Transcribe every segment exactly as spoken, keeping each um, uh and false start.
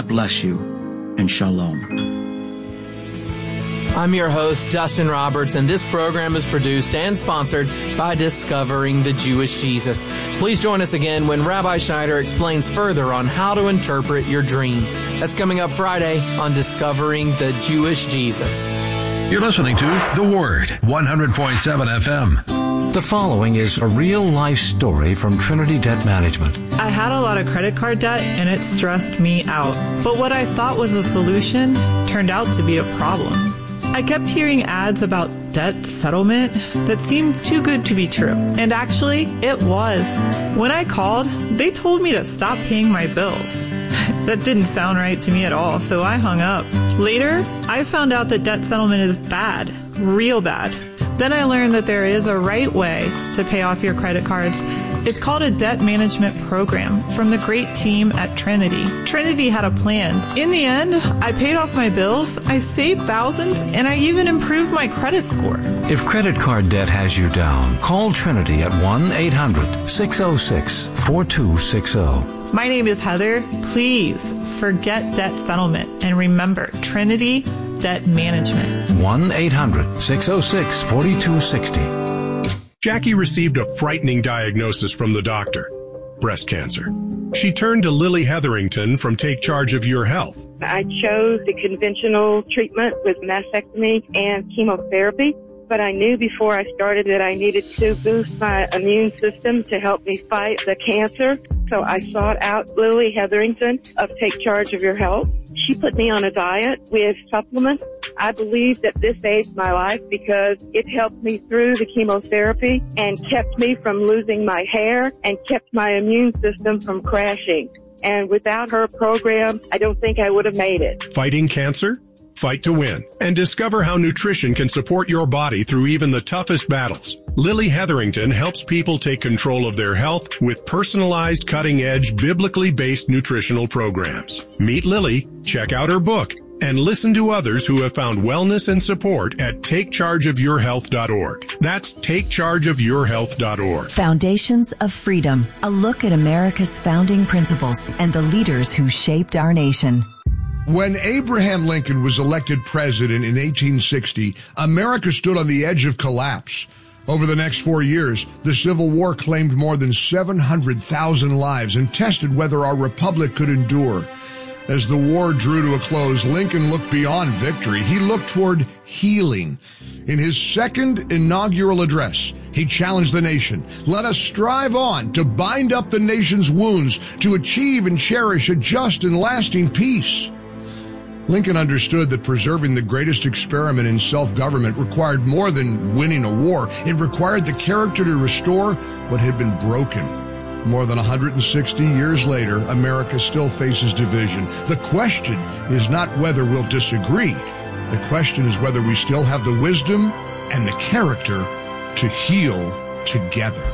God bless you, and shalom. I'm your host, Dustin Roberts, and this program is produced and sponsored by Discovering the Jewish Jesus. Please join us again when Rabbi Schneider explains further on how to interpret your dreams. That's coming up Friday on Discovering the Jewish Jesus. You're listening to The Word, one hundred point seven F M. The following is a real-life story from Trinity Debt Management. I had a lot of credit card debt, and it stressed me out. But what I thought was a solution turned out to be a problem. I kept hearing ads about debt settlement that seemed too good to be true. And actually, it was. When I called, they told me to stop paying my bills. That didn't sound right to me at all, so I hung up. Later, I found out that debt settlement is bad, real bad. Then I learned that there is a right way to pay off your credit cards. It's called a debt management program from the great team at Trinity. Trinity had a plan. In the end, I paid off my bills, I saved thousands, and I even improved my credit score. If credit card debt has you down, call Trinity at one eight hundred six oh six four two six oh. My name is Heather. Please forget debt settlement and remember Trinity Debt Management. one eight hundred six oh six four two six oh. Jackie received a frightening diagnosis from the doctor, breast cancer. She turned to Lily Hetherington from Take Charge of Your Health. I chose the conventional treatment with mastectomy and chemotherapy, but I knew before I started that I needed to boost my immune system to help me fight the cancer. So I sought out Lily Hetherington of Take Charge of Your Health. She put me on a diet with supplements. I believe that this saved my life because it helped me through the chemotherapy and kept me from losing my hair and kept my immune system from crashing. And without her program, I don't think I would have made it. Fighting cancer? Fight to win. And discover how nutrition can support your body through even the toughest battles. Lily Hetherington helps people take control of their health with personalized, cutting-edge, biblically based nutritional programs. Meet Lily, check out her book, and listen to others who have found wellness and support at take charge of your health dot org. That's take charge of your health dot org. Foundations of Freedom, a look at America's founding principles and the leaders who shaped our nation. When Abraham Lincoln was elected president in eighteen sixty, America stood on the edge of collapse. Over the next four years, the Civil War claimed more than seven hundred thousand lives and tested whether our republic could endure. As the war drew to a close, Lincoln looked beyond victory. He looked toward healing. In his second inaugural address, he challenged the nation. Let us strive on to bind up the nation's wounds, to achieve and cherish a just and lasting peace. Lincoln understood that preserving the greatest experiment in self-government required more than winning a war. It required the character to restore what had been broken. More than one hundred sixty years later, America still faces division. The question is not whether we'll disagree. The question is whether we still have the wisdom and the character to heal together.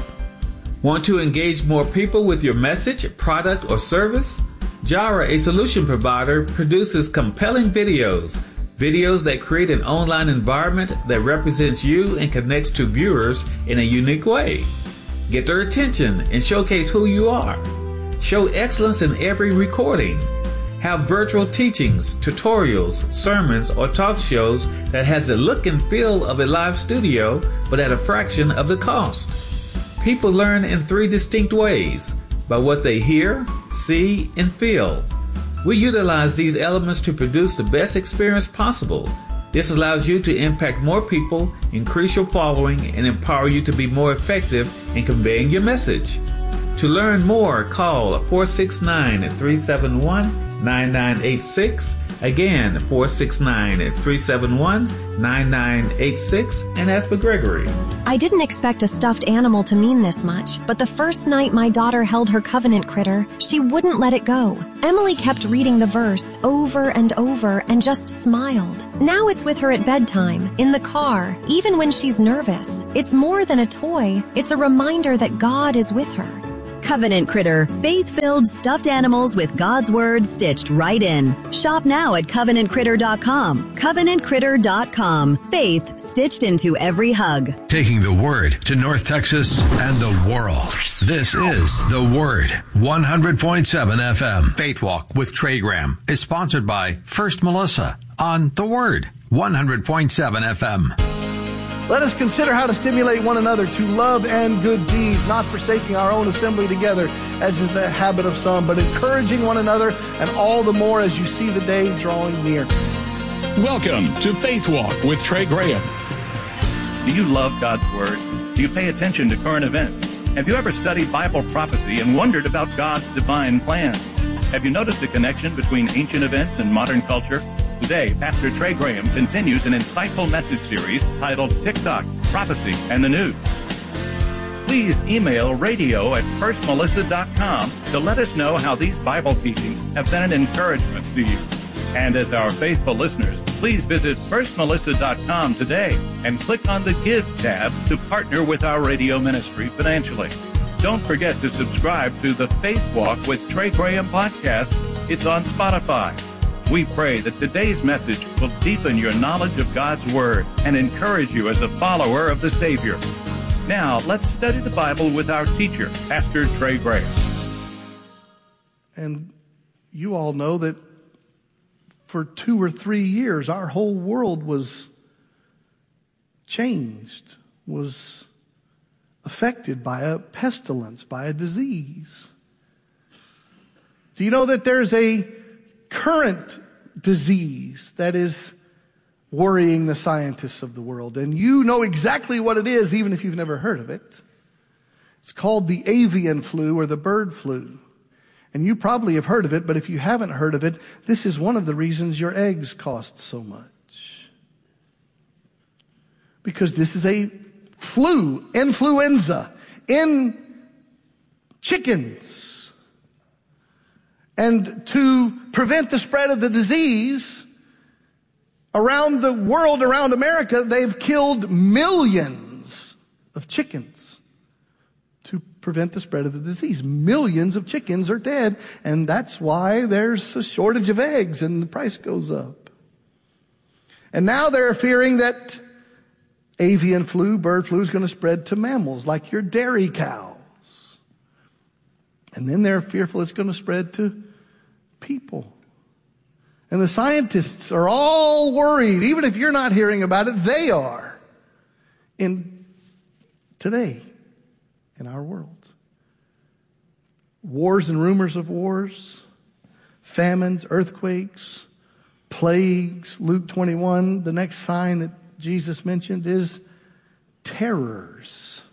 Want to engage more people with your message, product, or service? Jara, a solution provider, produces compelling videos, videos that create an online environment that represents you and connects to viewers in a unique way. Get their attention and showcase who you are. Show excellence in every recording. Have virtual teachings, tutorials, sermons, or talk shows that has the look and feel of a live studio, but at a fraction of the cost. People learn in three distinct ways: by what they hear, see, and feel. We utilize these elements to produce the best experience possible. This allows you to impact more people, increase your following, and empower you to be more effective in conveying your message. To learn more, call four six nine, three seven one, nine nine eight six. Again, four six nine, three seven one, nine nine eight six, and ask for Gregory. I didn't expect a stuffed animal to mean this much, but the first night my daughter held her covenant critter, she wouldn't let it go. Emily kept reading the verse over and over and just smiled. Now it's with her at bedtime, in the car, even when she's nervous. It's more than a toy. It's a reminder that God is with her. Covenant Critter, faith-filled stuffed animals with God's Word stitched right in. Shop now at covenant critter dot com. covenant critter dot com. Faith stitched into every hug. Taking the Word to North Texas and the world. This is The Word, one hundred point seven F M. Faith Walk with Trey Graham is sponsored by First Melissa on The Word, one hundred point seven F M. Let us consider how to stimulate one another to love and good deeds, not forsaking our own assembly together, as is the habit of some, but encouraging one another, and all the more as you see the day drawing near. Welcome to Faith Walk with Trey Graham. Do you love God's Word? Do you pay attention to current events? Have you ever studied Bible prophecy and wondered about God's divine plan? Have you noticed a connection between ancient events and modern culture? Today, Pastor Trey Graham continues an insightful message series titled TikTok, Prophecy, and the News. Please email radio at first melissa dot com to let us know how these Bible teachings have been an encouragement to you. And as our faithful listeners, please visit first melissa dot com today and click on the Give tab to partner with our radio ministry financially. Don't forget to subscribe to the Faith Walk with Trey Graham podcast. It's on Spotify. We pray that today's message will deepen your knowledge of God's Word and encourage you as a follower of the Savior. Now, let's study the Bible with our teacher, Pastor Trey Graham. And you all know that for two or three years, our whole world was changed, was affected by a pestilence, by a disease. Do you know that there's a current disease that is worrying the scientists of the world? And you know exactly what it is, even if you've never heard of it. It's called the avian flu or the bird flu. And you probably have heard of it, but if you haven't heard of it, this is one of the reasons your eggs cost so much. Because this is a flu, influenza, in chickens. And to prevent the spread of the disease around the world, around America, they've killed millions of chickens to prevent the spread of the disease. Millions of chickens are dead, and that's why there's a shortage of eggs and the price goes up. And now they're fearing that avian flu, bird flu, is going to spread to mammals like your dairy cows. And then they're fearful it's going to spread to people. And the scientists are all worried. Even if you're not hearing about it, they are. In today, in our world. Wars and rumors of wars, famines, earthquakes, plagues. Luke twenty-one, the next sign that Jesus mentioned is terrors.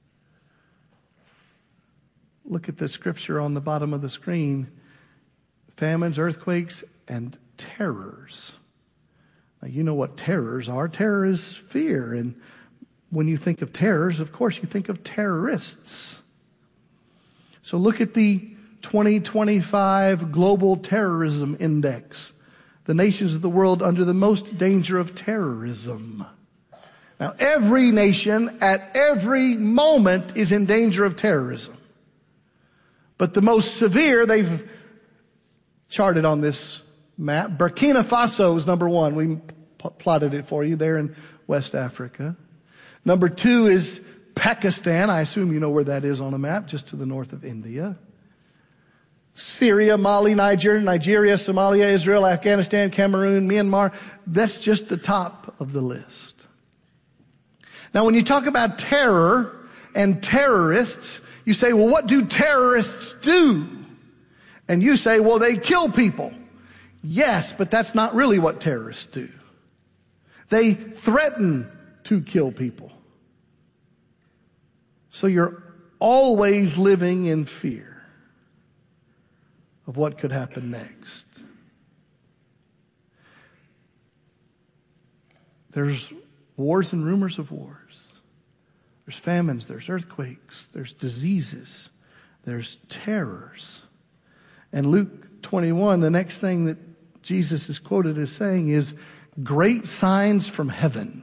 Look at the scripture on the bottom of the screen. Famines, earthquakes, and terrors. Now, you know what terrors are. Terror is fear. And when you think of terrors, of course, you think of terrorists. So look at the twenty twenty-five Global Terrorism Index. The nations of the world under the most danger of terrorism. Now, every nation at every moment is in danger of terrorism. But the most severe, they've charted on this map. Burkina Faso is number one. We p- plotted it for you there in West Africa. Number two is Pakistan. I assume you know where that is on a map, just to the north of India. Syria, Mali, Niger, Nigeria, Somalia, Israel, Afghanistan, Cameroon, Myanmar. That's just the top of the list. Now, when you talk about terror and terrorists, you say, well, what do terrorists do? And you say, well, they kill people. Yes, but that's not really what terrorists do. They threaten to kill people. So you're always living in fear of what could happen next. There's wars and rumors of wars. There's famines, there's earthquakes, there's diseases, there's terrors. And Luke twenty-one, the next thing that Jesus is quoted as saying is, great signs from heaven.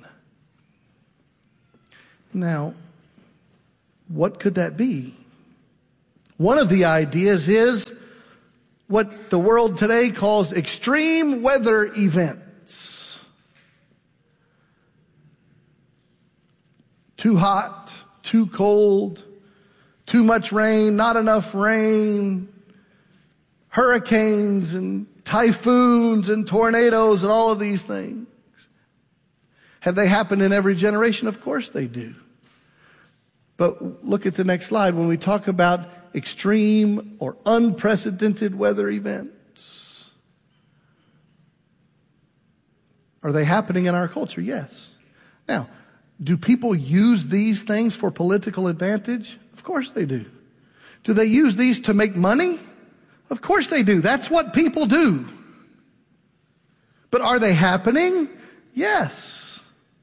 Now, what could that be? One of the ideas is what the world today calls extreme weather events. Too hot, too cold, too much rain, not enough rain, hurricanes and typhoons and tornadoes and all of these things. Have they happened in every generation? Of course they do. But look at the next slide. When we talk about extreme or unprecedented weather events, are they happening in our culture? Yes. Now, do people use these things for political advantage? Of course they do. Do they use these to make money? Of course they do. That's what people do. But are they happening? Yes.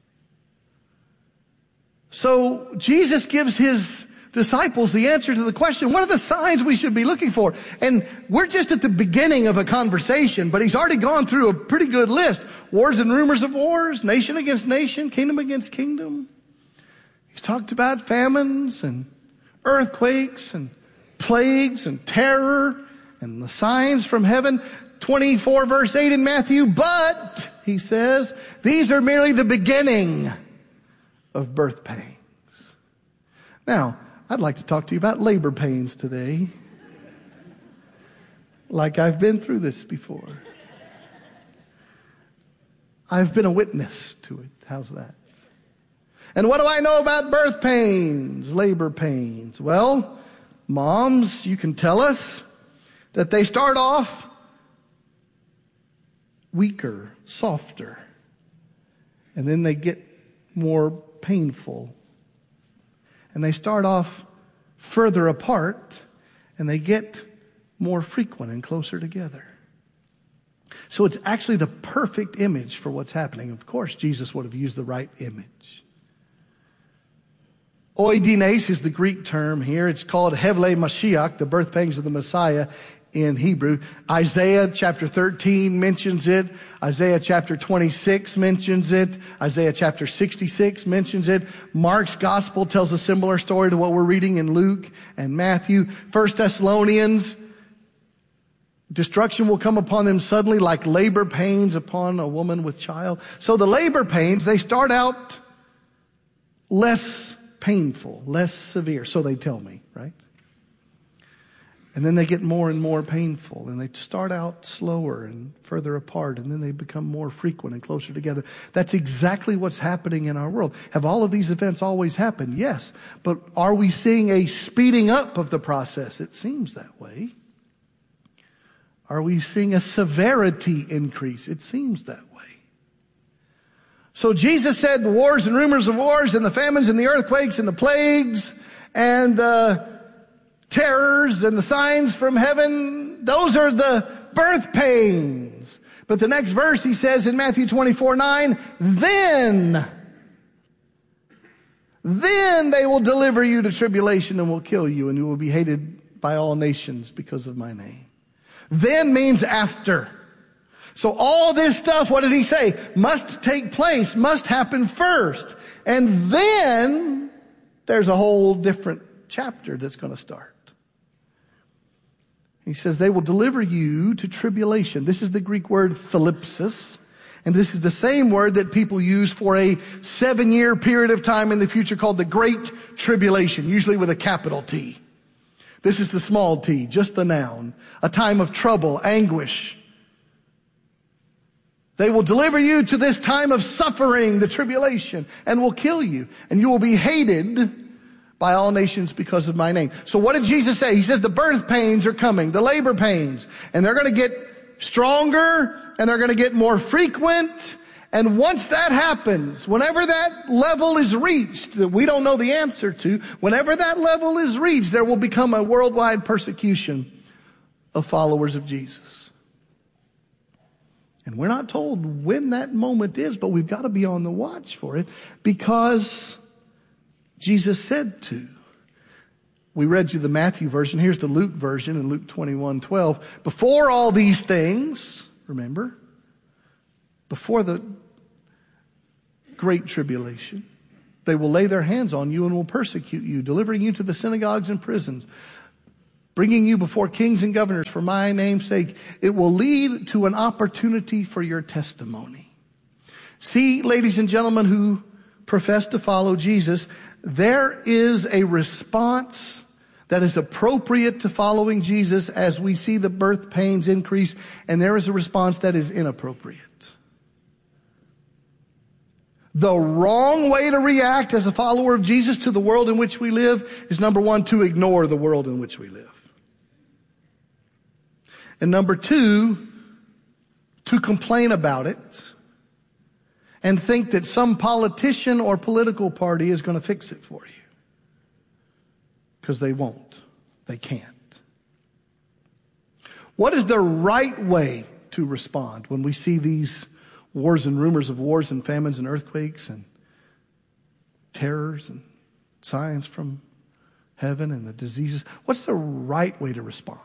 So Jesus gives his disciples the answer to the question, what are the signs we should be looking for? And we're just at the beginning of a conversation, but he's already gone through a pretty good list. Wars and rumors of wars, nation against nation, kingdom against kingdom. He's talked about famines and earthquakes and plagues and terror and the signs from heaven. twenty-four verse eight in Matthew, but, he says, these are merely the beginning of birth pains. Now, I'd like to talk to you about labor pains today. Like I've been through this before. I've been a witness to it. How's that? And what do I know about birth pains, labor pains? Well, moms, you can tell us that they start off weaker, softer, and then they get more painful. And they start off further apart, and they get more frequent and closer together. So it's actually the perfect image for what's happening. Of course, Jesus would have used the right image. Oidines is the Greek term here. It's called Hevle Mashiach, the birth pangs of the Messiah in Hebrew. Isaiah chapter thirteen mentions it. Isaiah chapter twenty-six mentions it. Isaiah chapter sixty-six mentions it. Mark's gospel tells a similar story to what we're reading in Luke and Matthew. First Thessalonians, destruction will come upon them suddenly like labor pains upon a woman with child. So the labor pains, they start out less painful, less severe. So they tell me, right? And then they get more and more painful, and they start out slower and further apart, and then they become more frequent and closer together. That's exactly what's happening in our world. Have all of these events always happened? Yes. But are we seeing a speeding up of the process? It seems that way. Are we seeing a severity increase? It seems that way. So Jesus said the wars and rumors of wars and the famines and the earthquakes and the plagues and the terrors and the signs from heaven, those are the birth pains. But the next verse he says in Matthew twenty-four nine, then, then they will deliver you to tribulation and will kill you, and you will be hated by all nations because of my name. Then means after. So all this stuff, what did he say? Must take place, must happen first. And then there's a whole different chapter that's going to start. He says they will deliver you to tribulation. This is the Greek word thlipsis. And this is the same word that people use for a seven-year period of time in the future called the Great Tribulation, usually with a capital T. This is the small t, just the noun. A time of trouble, anguish. They will deliver you to this time of suffering, the tribulation, and will kill you. And you will be hated by all nations because of my name. So what did Jesus say? He says the birth pains are coming, the labor pains. And they're going to get stronger, and they're going to get more frequent. And once that happens, whenever that level is reached, that we don't know the answer to, whenever that level is reached, there will become a worldwide persecution of followers of Jesus. And we're not told when that moment is, but we've got to be on the watch for it because Jesus said to. We read you the Matthew version. Here's the Luke version in Luke twenty-one twelve. Before all these things, remember, before the great tribulation, they will lay their hands on you and will persecute you, delivering you to the synagogues and prisons. bringing you before kings and governors for my name's sake. It will lead to an opportunity for your testimony. See, ladies and gentlemen who profess to follow Jesus, there is a response that is appropriate to following Jesus as we see the birth pains increase, and there is a response that is inappropriate. The wrong way to react as a follower of Jesus to the world in which we live is, number one, to ignore the world in which we live. And number two, to complain about it and think that some politician or political party is going to fix it for you. Because they won't. They can't. What is the right way to respond when we see these wars and rumors of wars and famines and earthquakes and terrors and signs from heaven and the diseases? What's the right way to respond?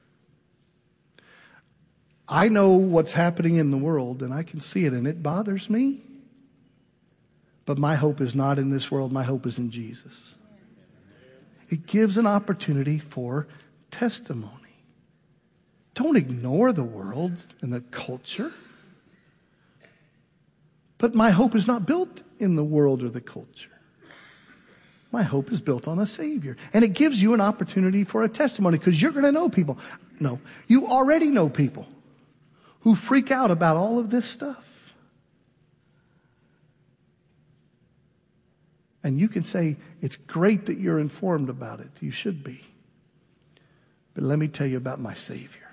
I know what's happening in the world and I can see it and it bothers me. But my hope is not in this world. My hope is in Jesus. It gives an opportunity for testimony. Don't ignore the world and the culture. But my hope is not built in the world or the culture. My hope is built on a Savior. And it gives you an opportunity for a testimony because you're going to know people. No, you already know people who freak out about all of this stuff. And you can say, it's great that you're informed about it. You should be. But let me tell you about my Savior.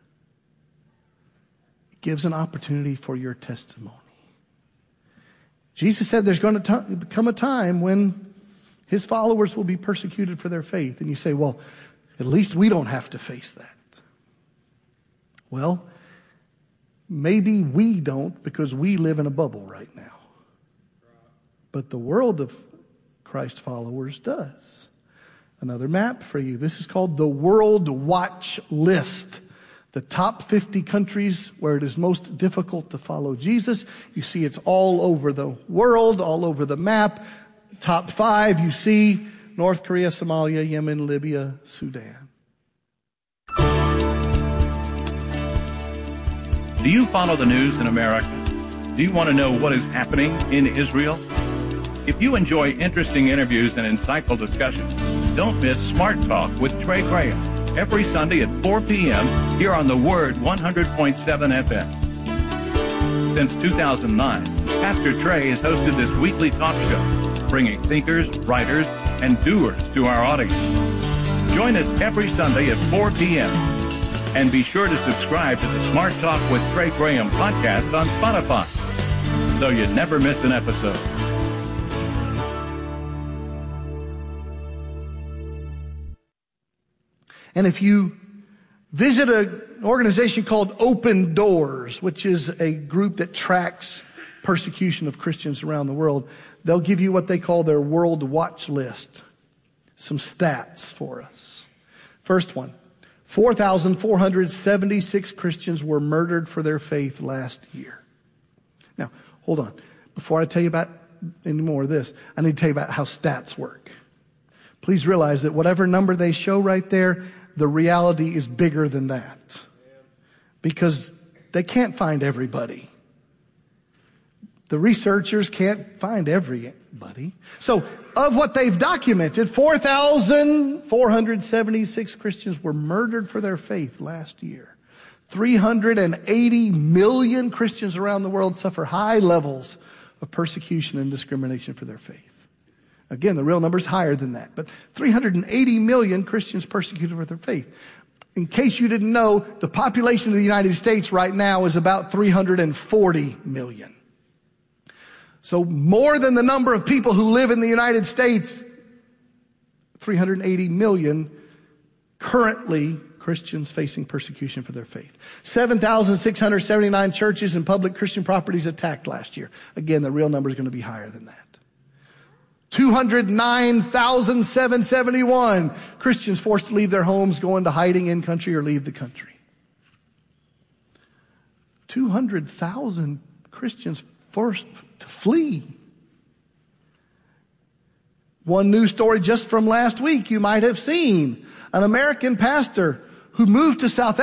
It gives an opportunity for your testimony. Jesus said there's going to t- come a time when his followers will be persecuted for their faith. And you say, well, at least we don't have to face that. Well, maybe we don't because we live in a bubble right now. But the world of Christ followers does. Another map for you. This is called the World Watch List. The top fifty countries where it is most difficult to follow Jesus. You see it's all over the world, all over the map. Top five, you see North Korea, Somalia, Yemen, Libya, Sudan. Do you follow the news in America? Do you want to know what is happening in Israel? If you enjoy interesting interviews and insightful discussions, don't miss Smart Talk with Trey Graham every Sunday at four p.m. here on the Word one hundred point seven F M. Since two thousand nine, Pastor Trey has hosted this weekly talk show, bringing thinkers, writers, and doers to our audience. Join us every Sunday at four p.m. And be sure to subscribe to the Smart Talk with Trey Graham podcast on Spotify so you never miss an episode. And if you visit an organization called Open Doors, which is a group that tracks persecution of Christians around the world, they'll give you what they call their World Watch List. Some stats for us. First one, four thousand four hundred seventy-six Christians were murdered for their faith last year. Now, hold on. Before I tell you about any more of this, I need to tell you about how stats work. Please realize that whatever number they show right there, the reality is bigger than that. Because they can't find everybody. The researchers can't find everybody. So, of what they've documented, four thousand four hundred seventy-six Christians were murdered for their faith last year. three hundred eighty million Christians around the world suffer high levels of persecution and discrimination for their faith. Again, the real number is higher than that. But three hundred eighty million Christians persecuted for their faith. In case you didn't know, the population of the United States right now is about three hundred forty million. So more than the number of people who live in the United States, three hundred eighty million currently Christians facing persecution for their faith. seven thousand six hundred seventy-nine churches and public Christian properties attacked last year. Again, the real number is going to be higher than that. two hundred nine thousand seven hundred seventy-one Christians forced to leave their homes, go into hiding in country or leave the country. two hundred thousand Christians forced to flee. One news story just from last week you might have seen. an American pastor who moved to South